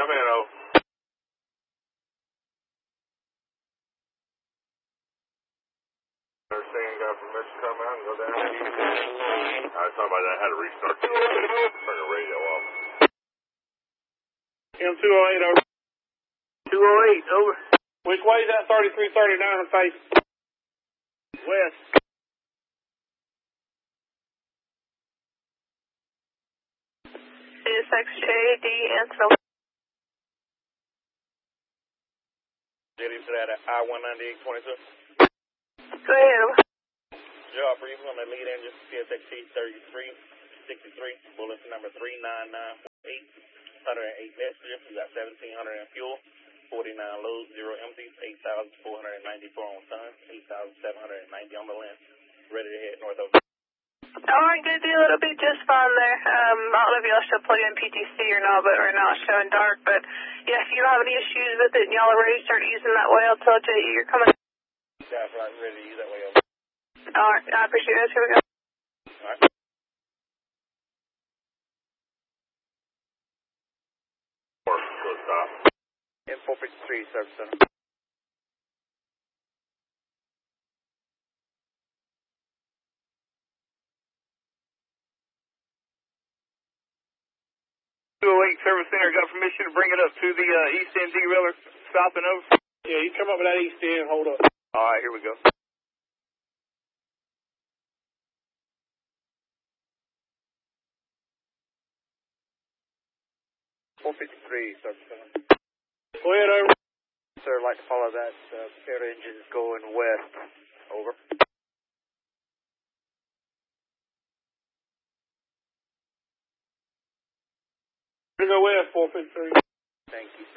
Come in, over. Understand, got permission to come out and go down to Houston. I was talking about that. I had to restart turn the radio off. M208 over. 208, over. Which way is that 3339 face? West. CSXJD, Antelope. Getting to that I-198-22. Go ahead. Job for you on the lead engine, CSXT 3363, bulletin number 39948, 108 messages, we got 1,700 in fuel, 49 loads, 0 empties, 8,494 on sun, 8,790 on the lens, ready to head north of. Alright, good deal. It'll be just fine there. I don't know if y'all still plug in PTC or not, but right now it's showing dark. But yeah, if you don't have any issues with it and y'all are ready to start using that way, I'll tell you you're coming. That's right, ready to use that way. Alright, I appreciate it. Here we go. Alright. Stop. M453, service center. Service center got permission to bring it up to the east end derailer, south and over. Yeah, you come up with that east end, hold up. Alright, here we go. .453, service center. Go ahead, over. Sir, I'd like to follow that. Air engine's going west. Over. Go west, 453. Thank you.